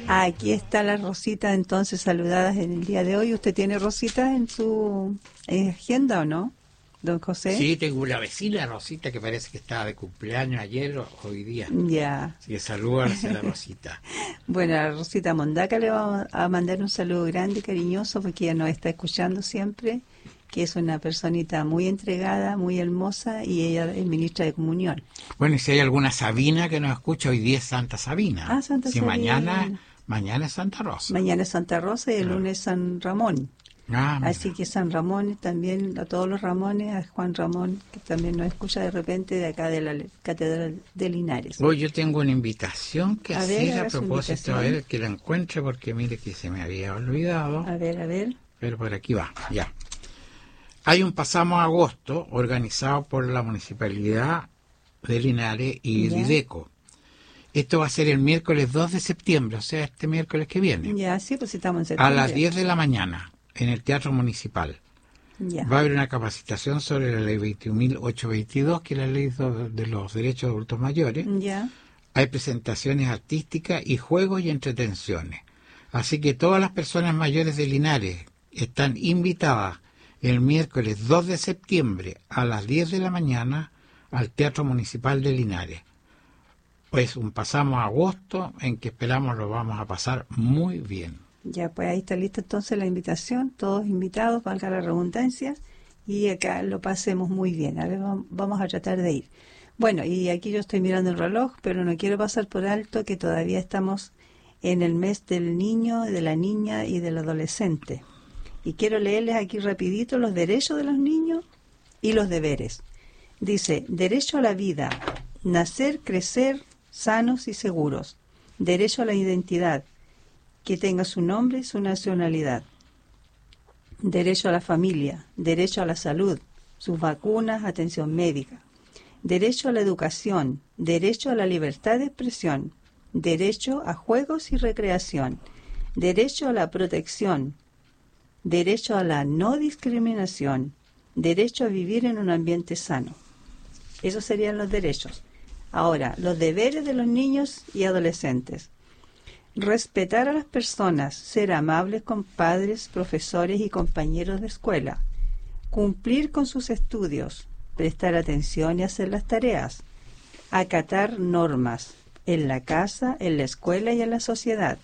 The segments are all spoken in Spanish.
Aquí está la Rosita, entonces, saludadas en el día de hoy. ¿Usted tiene Rosita en su agenda o no, don José? Sí, tengo una vecina, Rosita, que parece que estaba de cumpleaños ayer o hoy día. Ya. Así que saludos a la Rosita. Bueno, a Rosita Mondaca le vamos a mandar un saludo grande y cariñoso, porque ella nos está escuchando siempre, que es una personita muy entregada, muy hermosa, y ella es ministra de comunión. Bueno, y si hay alguna Sabina que nos escucha, hoy día es Santa Sabina. Ah, Santa Sabina. Mañana es Santa Rosa. Mañana es Santa Rosa y el lunes San Ramón. Ah, así que San Ramón también, a todos los Ramones, a Juan Ramón, que también nos escucha de repente de acá de la Catedral de Linares. Hoy yo tengo una invitación que hacer a propósito, a ver que la encuentre, porque mire que se me había olvidado. A ver. Pero por aquí va, ya. Hay un Pasamos Agosto organizado por la Municipalidad de Linares y Dideco. Esto va a ser el miércoles 2 de septiembre, o sea, este miércoles que viene. Ya, sí, pues estamos en septiembre. A las 10 de la mañana, en el Teatro Municipal. Ya. Va a haber una capacitación sobre la ley 21.822, que es la ley de los derechos de adultos mayores. Ya. Hay presentaciones artísticas y juegos y entretenciones. Así que todas las personas mayores de Linares están invitadas el miércoles 2 de septiembre a las 10 de la mañana al Teatro Municipal de Linares. Pues un Pasamos Agosto en que esperamos lo vamos a pasar muy bien. Ya, pues ahí está lista entonces la invitación, todos invitados, valga la redundancia, y acá lo pasemos muy bien. A ver, vamos a tratar de ir. Bueno, y aquí yo estoy mirando el reloj, pero no quiero pasar por alto que todavía estamos en el mes del niño, de la niña y del adolescente. Y quiero leerles aquí rapidito los derechos de los niños y los deberes. Dice, derecho a la vida, nacer, crecer, sanos y seguros. Derecho a la identidad, que tenga su nombre y su nacionalidad. Derecho a la familia, derecho a la salud, sus vacunas, atención médica. Derecho a la educación, derecho a la libertad de expresión, derecho a juegos y recreación, derecho a la protección, derecho a la no discriminación, derecho a vivir en un ambiente sano. Esos serían los derechos. Ahora, los deberes de los niños y adolescentes. Respetar a las personas, ser amables con padres, profesores y compañeros de escuela. Cumplir con sus estudios, prestar atención y hacer las tareas. Acatar normas en la casa, en la escuela y en la sociedad.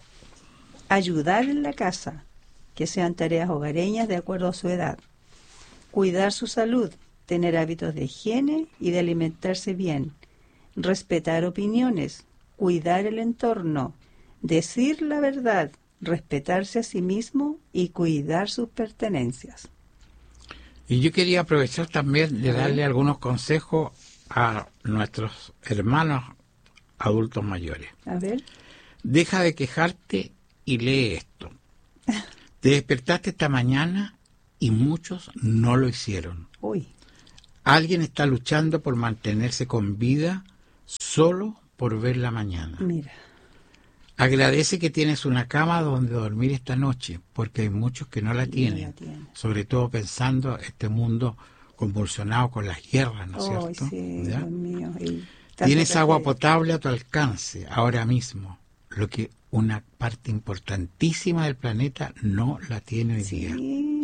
Ayudar en la casa, que sean tareas hogareñas de acuerdo a su edad. Cuidar su salud, tener hábitos de higiene y de alimentarse bien. Respetar opiniones, cuidar el entorno, decir la verdad, respetarse a sí mismo y cuidar sus pertenencias. Y yo quería aprovechar también de darle algunos consejos a nuestros hermanos adultos mayores. A ver. Deja de quejarte y lee esto. Te despertaste esta mañana y muchos no lo hicieron. Uy. Alguien está luchando por mantenerse con vida solo por ver la mañana. Mira. Agradece que tienes una cama donde dormir esta noche, porque hay muchos que no la tienen, sobre todo pensando este mundo convulsionado con las guerras, ¿no es cierto? Sí, Dios mío. Tienes agua potable a tu alcance ahora mismo, lo que una parte importantísima del planeta no la tiene hoy día.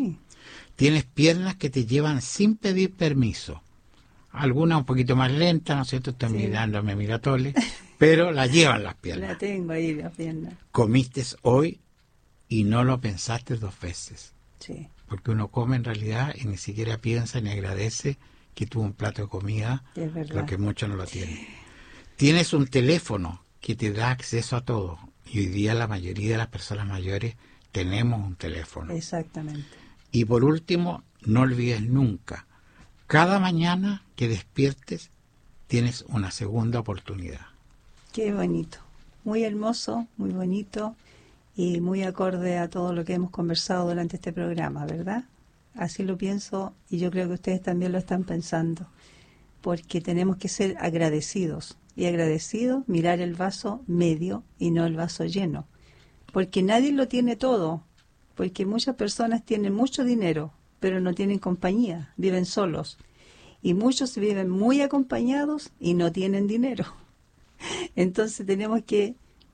Tienes piernas que te llevan sin pedir permiso. Algunas un poquito más lentas, ¿no es cierto? Estoy mirándome, mira Tole, pero la llevan las piernas. La tengo ahí, las piernas. Comiste hoy y no lo pensaste 2 veces. Sí. Porque uno come en realidad y ni siquiera piensa ni agradece que tuvo un plato de comida, lo que muchos no lo tienen. Tienes un teléfono que te da acceso a todo. Y hoy día la mayoría de las personas mayores tenemos un teléfono. Exactamente. Y por último, no olvides nunca, cada mañana que despiertes tienes una segunda oportunidad. Qué bonito, muy hermoso, muy bonito y muy acorde a todo lo que hemos conversado durante este programa, ¿verdad? Así lo pienso y yo creo que ustedes también lo están pensando, porque tenemos que ser agradecidos y agradecidos, mirar el vaso medio y no el vaso lleno, porque nadie lo tiene todo, porque muchas personas tienen mucho dinero, pero no tienen compañía, viven solos. Y muchos viven muy acompañados y no tienen dinero. Entonces tenemos que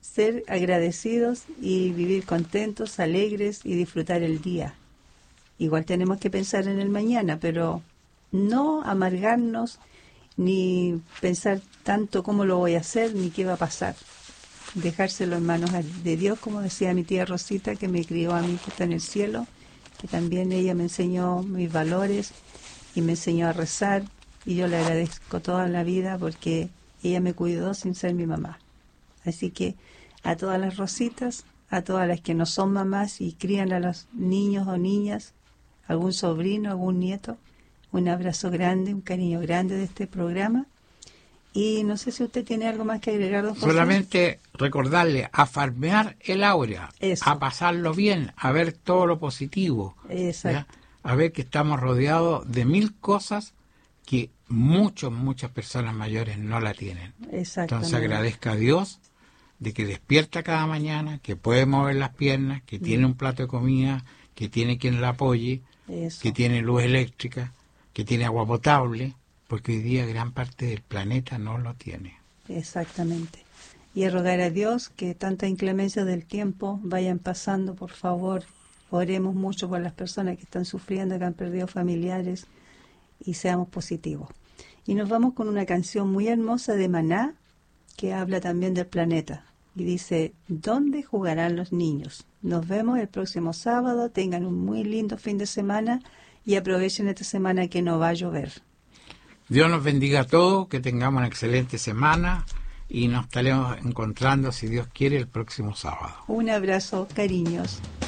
ser agradecidos y vivir contentos, alegres y disfrutar el día. Igual tenemos que pensar en el mañana, pero no amargarnos ni pensar tanto cómo lo voy a hacer ni qué va a pasar. Dejárselo en manos de Dios, como decía mi tía Rosita, que me crió a mí, que está en el cielo, que también ella me enseñó mis valores y me enseñó a rezar, y yo le agradezco toda la vida porque ella me cuidó sin ser mi mamá. Así que a todas las Rositas, a todas las que no son mamás y crían a los niños o niñas, algún sobrino, algún nieto, un abrazo grande, un cariño grande de este programa. Y no sé si usted tiene algo más que agregar, don José. Solamente recordarle a farmear el aura, Eso. a pasarlo bien, a ver todo lo positivo. Exacto. ¿Ya? A ver que estamos rodeados de 1000 cosas que muchas personas mayores no la tienen. Exactamente. Entonces agradezca a Dios de que despierta cada mañana, que puede mover las piernas, que tiene un plato de comida, que tiene quien la apoye, Eso. que tiene luz eléctrica, que tiene agua potable, porque hoy día gran parte del planeta no lo tiene. Exactamente. Y a rogar a Dios que tanta inclemencia del tiempo vayan pasando, por favor. Oremos mucho por las personas que están sufriendo, que han perdido familiares, y seamos positivos. Y nos vamos con una canción muy hermosa de Maná, que habla también del planeta. Y dice, ¿dónde jugarán los niños? Nos vemos el próximo sábado. Tengan un muy lindo fin de semana y aprovechen esta semana que no va a llover. Dios nos bendiga a todos, que tengamos una excelente semana y nos estaremos encontrando, si Dios quiere, el próximo sábado. Un abrazo, cariños.